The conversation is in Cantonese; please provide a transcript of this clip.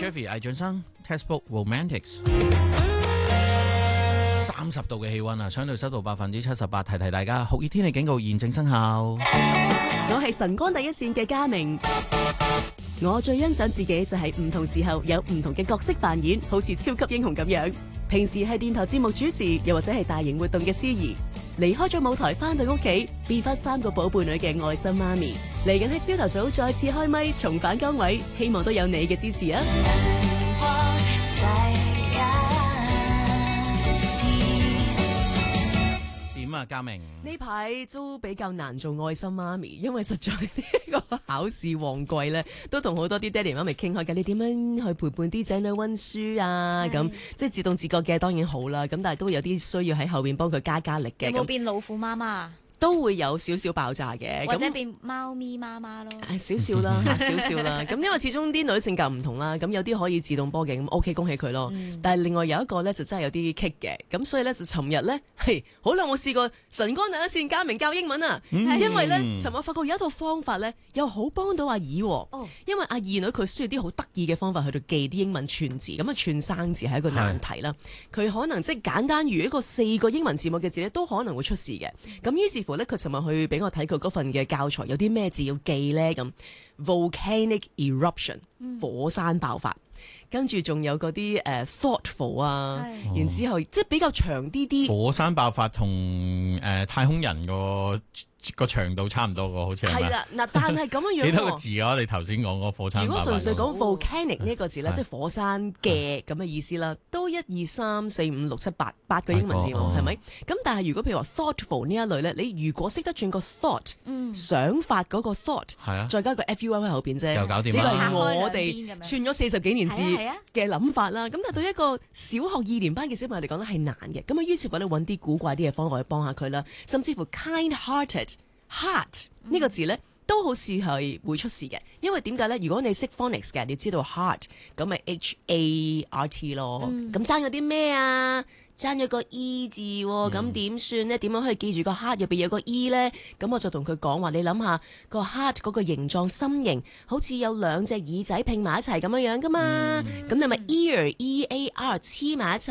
Jeffy 魏俊生 Textbook Romantics。30度嘅氣溫啊，相對濕度78%，提提大家酷熱天氣警告現正生效。 我係晨光第一線嘅嘉明，我最欣賞自己就係唔同時候有唔同嘅角色扮演，好似超級英雄咁樣。平時係電台節目主持，又或者係大型活動嘅司儀。離開咗舞台翻到屋企，變翻3個寶貝女嘅愛心媽咪。嚟緊喺朝頭早再次開咪，重返崗位，希望都有你嘅支持啊！ 點啊，嘉明？ 呢排都比較難做愛心媽咪，因為實在呢個考試旺季咧，都同好多啲爹哋媽咪傾開偈，你點樣去陪伴啲仔女溫書啊？咁即係自動自覺嘅當然好啦，咁但係都會有啲需要喺後邊幫佢加力嘅。 有冇變老虎媽媽？ 都會有少少爆炸嘅， 或者變貓咪媽媽咯。 少少啦，少少啦。咁因為始終啲女性格唔同啦，咁有啲可以自動波嘅，咁 OK 恭喜佢咯。但係另外有一個咧就真係有啲棘嘅，咁所以咧就尋日咧係好耐冇試過晨光第一線嘉明教英文啊，因為咧尋日我發覺有一套方法咧又好幫到阿姨，因為阿二女佢需要啲好得意嘅方法去到記啲英文串字，咁啊串生字係一個難題啦。佢可能即係簡單如一個4個英文字母嘅字咧，都可能會出事嘅。咁於是佢尋日去俾我睇佢嗰份嘅教材，有啲咩字要記咧？咁 volcanic eruption 火山爆發，跟住仲有嗰啲thoughtful 啊，然之後即係比較長啲。火山爆發同太空人個長度差唔多個，好似係啦。 嗱，但係咁樣幾多個字啊？你頭先講個火山爆發。 如果純粹講 volcanic 呢一個字咧，即係火山嘅咁嘅意思啦，都1、2、3、4、5、6、7、8個英文字母係咪？咁但係如果譬如話 thoughtful 呢一類咧，你如果識得轉個 thought，想法嗰個 thought，再加個 fum 喺後邊啫， 又搞掂啦。 呢個係我哋串咗40幾年字嘅諗法啦。咁但係對一個小學2年班嘅小朋友嚟講咧係難嘅。咁啊，於是乎你揾啲古怪啲嘅方法去幫下佢啦，甚至乎 kind-hearted。heart 呢個字咧都好似係會出事嘅，因為點解咧？如果你識 phonics 嘅，你知道 heart 咁咪 HART 咯。咁爭咗啲咩啊？爭咗個 E 字喎，咁點算咧？點樣可以記住個 heart 入邊有個 E 咧？咁我就同佢講話，你諗下個 heart 嗰個形狀心形，好似有2隻耳仔拼埋一齊咁樣樣噶嘛。咁你咪 ear EAR 黐埋一齊。